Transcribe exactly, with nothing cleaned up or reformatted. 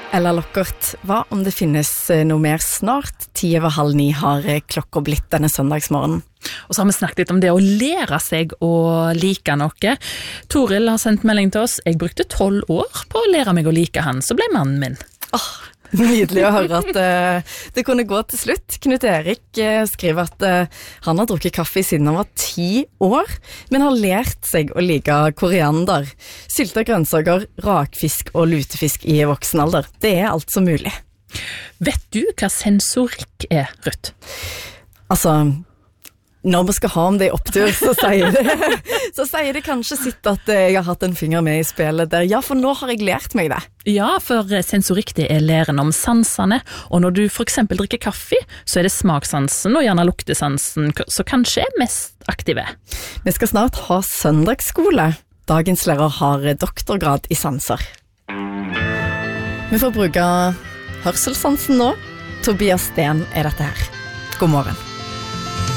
Ella Lockert, hva om det finnes noe mer snart? Ti over halv ni har klokka blitt denne søndagsmorgen. Og så har vi snakket litt om det å lære seg å like noe. Toril har sendt melding til oss. Jeg brukte tolv år på å lære meg å like han, så ble mannen min. Åh, nydelig å høre at uh, det kunne gå til slutt. Knut Erik uh, skriver at uh, han har drukket kaffe siden han var ti år, men har lært seg å like koriander, sylta grønnsaker, rakfisk og lutefisk i voksen alder. Det er alt som mulig. Vet du hva sensorikk er, Ruth? Altså, når vi skal ha om det i opptur, så sier det, så sier det kanskje sitt at jeg har hatt en finger med i spillet der. Ja, for nå har jeg lært meg det. Ja, for sensorikk det er læren om sansene, og når du for eksempel drikker kaffe, så er det smakssansen og gjerne luktesansen som kanskje er mest aktive. Vi skal snart ha søndagsskole. Dagens lærer har doktorgrad i sanser. Vi får bruke hørselsansen nå. Tobias Sten er dette her. God morgen.